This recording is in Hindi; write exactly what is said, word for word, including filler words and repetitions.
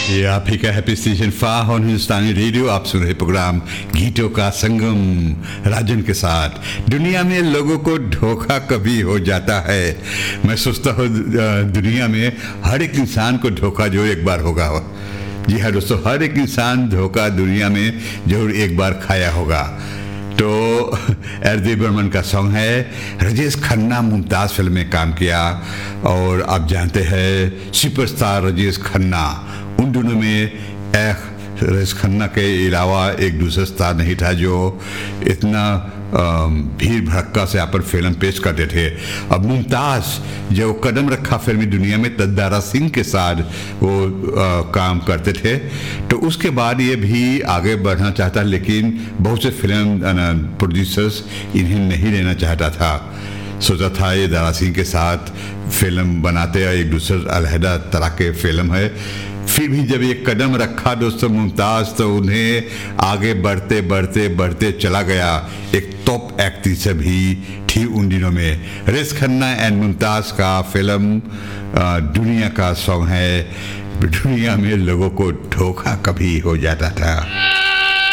ये आप ही का happy station फाह on Hindustani radio. आप सुन रहे प्रोग्राम गीतों का संगम राजन के साथ। दुनिया में लोगों को धोखा कभी हो जाता है। मैं सोचता हूँ दुनिया में हर एक इंसान को धोखा जो एक बार होगा। जी हाँ दोस्तों, हर एक इंसान धोखा दुनिया में जरूर एक बार खाया होगा। तो एस डी बर्मन का सॉन्ग है। राजेश खन्ना मुमताज़ फिल्म में काम किया और आप जानते हैं सुपरस्टार राजेश खन्ना, उन दिनों में एक राजेश खन्ना के अलावा एक दूसरा स्टार नहीं था जो इतना भीड़ भड़क्का से यहाँ पर फिल्म पेश करते थे। अब मुमताज़ जो कदम रखा फिल्मी दुनिया में दारा सिंह के साथ वो आ, काम करते थे, तो उसके बाद ये भी आगे बढ़ना चाहता, लेकिन बहुत से फिल्म प्रोड्यूसर्स इन्हें नहीं लेना चाहता था। सोचा था ये दारा सिंह के साथ फिल्म बनाते हैं, एक दूसरे अलहदा तरह के फिल्म है। फिर भी जब ये कदम रखा दोस्तों मुमताज़, तो उन्हें आगे बढ़ते बढ़ते बढ़ते चला गया। एक टॉप एक्ट्रेस भी थी उन दिनों में। राजेश खन्ना एंड मुमताज़ का फिल्म दुनिया का सॉन्ग है। दुनिया में लोगों को धोखा कभी हो जाता था।